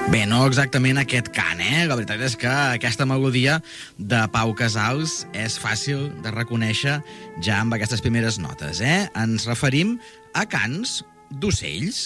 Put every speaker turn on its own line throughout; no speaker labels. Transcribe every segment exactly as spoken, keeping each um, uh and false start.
Bé, no exactament aquest cant, eh? La veritat és que aquesta melodia de Pau Casals és fàcil de reconèixer ja amb aquestes primeres notes, eh? Ens referim a cants d'ocells.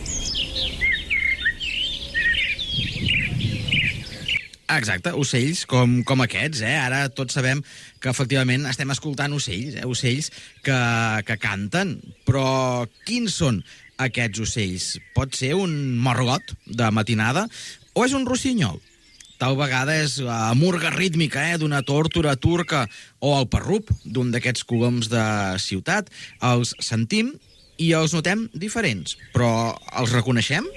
Exacte, ocells com, com aquests, eh? Ara tots sabem que efectivament estem escoltant ocells, eh? Ocells que, que canten, però quins són aquests ocells? Pot ser un morgot de matinada o és un rossinyol? Tal vegada és la murga rítmica eh, d'una tórtora turca o el parrup d'un d'aquests coloms de ciutat. Els sentim i els notem diferents, però els reconeixem?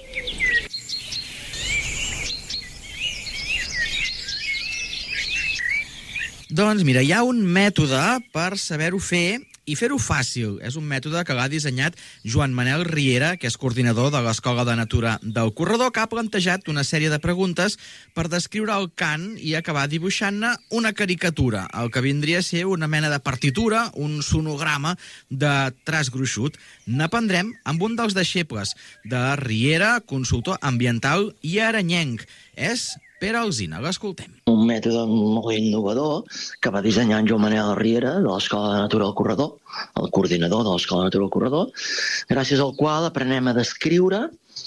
Doncs mira, hi ha un mètode per saber-ho fer i fer-ho fàcil. És un mètode que l'ha dissenyat Joan Manel Riera, que és coordinador de l'Escola de Natura del Corredor, que ha plantejat una sèrie de preguntes per descriure el cant i acabar dibuixant-ne una caricatura, el que vindria a ser una mena de partitura, un sonograma de traç gruixut. N'aprendrem amb un dels deixebles de Riera, consultor ambiental i aranyenc. És Pere Alsina, l'escoltem.
Un mètode molt innovador que va dissenyar en Joan Manel Riera de l'Escola de Natura del Corredor, el coordinador de l'Escola de Natura del Corredor, gràcies al qual aprenem a descriure,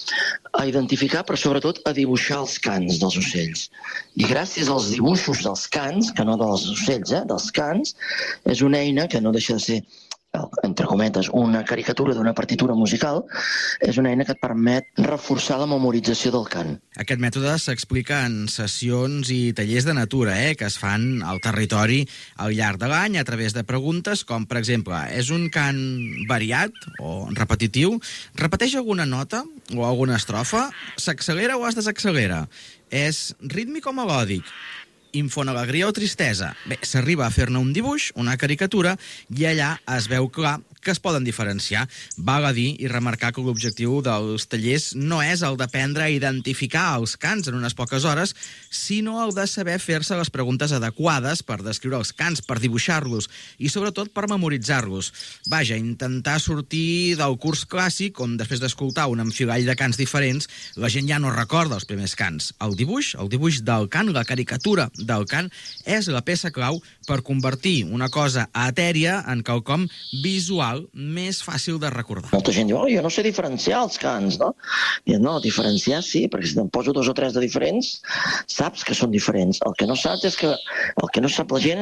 a identificar, però sobretot a dibuixar els cants dels ocells. I gràcies als dibuixos dels cants, que no dels ocells, eh, dels cants, és una eina que no deixa de ser, entre cometes, una caricatura d'una partitura musical, és una eina que et permet reforçar la memorització del cant.
Aquest mètode s'explica en sessions i tallers de natura, eh, que es fan al territori al llarg de l'any a través de preguntes com, per exemple, és un cant variat o repetitiu? Repeteix alguna nota o alguna estrofa? S'accelera o es desaccelera? És rítmic o melòdic? Infon alegria o tristesa? Bé, s'arriba a fer-ne un dibuix, una caricatura, i allà es veu clar que es poden diferenciar. Val a dir i remarcar que l'objectiu dels tallers no és el d'aprendre a identificar els cants en unes poques hores, sinó el de saber fer-se les preguntes adequades per descriure els cants, per dibuixar-los i, sobretot, per memoritzar-los. Vaja, intentar sortir del curs clàssic on, després d'escoltar un enfilall de cants diferents, la gent ja no recorda els primers cants. El dibuix, el dibuix del cant, la caricatura del cant, és la peça clau per convertir una cosa etèria en quelcom visual més fàcil de recordar.
Molta gent diu, oh, jo no sé diferenciar els cants, no? I no, diferenciar sí, perquè si te'n poso dos o tres de diferents, saps que són diferents. El que no saps és que el que no sap la gent